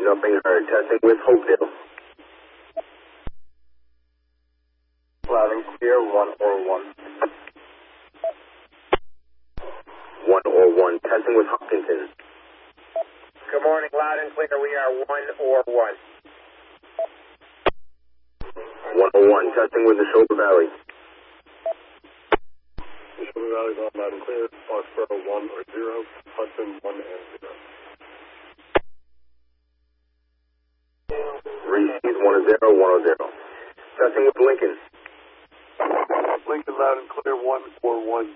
Nothing heard. Testing with Hopedale. Loud and clear, 101. 101. Testing with Hopkinton. Good morning, loud and clear. We are 101. 101. Testing with the Neshoba Valley. Neshoba Valley's on loud and clear. Foxborough 1 or 0. Hudson 1 and 0. Reese's 1-0, 1-0. Testing with Lincoln. Lincoln loud and clear, 141.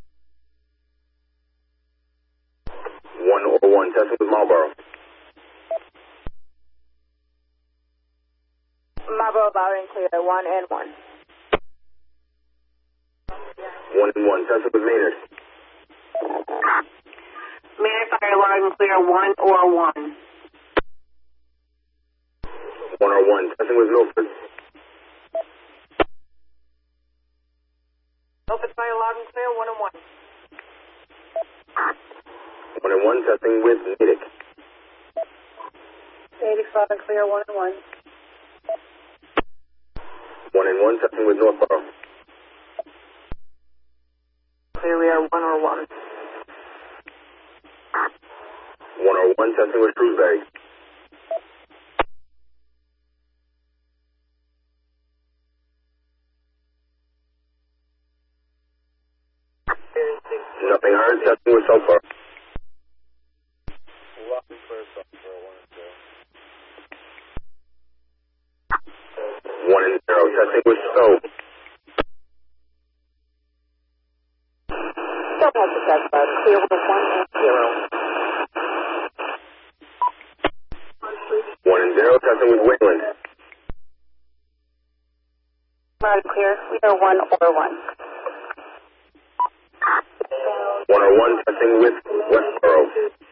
101. Testing with Marlboro. Marlboro loud and clear, 1 and 1. 1 and 1. Testing with Maynard. Maynard fire loud and clear, 1 or 1. 101. Testing with Milford. Milford fire loud and clear, 1 and 1. 1 and 1. Testing with Natick. Natick loud and clear, 1 and 1. 1 and 1. Testing with Northborough. Clear, we are 1 or 1. 1 or 1. Testing with Shrewsbury. Nothing heard. Testing with Sulphur. Loud and clear, Foxborough 1 and 0. 1 and 0. Testing with Stowe. Don't have to test loud and clear, 1 and 0. 1 and 0. Testing with Wayland. Loud and clear, we are 1 or 1. 1 or 1. Testing with Westboro.